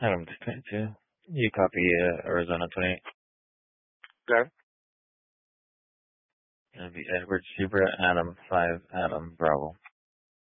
Adam 22. You copy Arizona 28. Okay. It'll be Edward Schubert, Adam 5, Adam Bravo.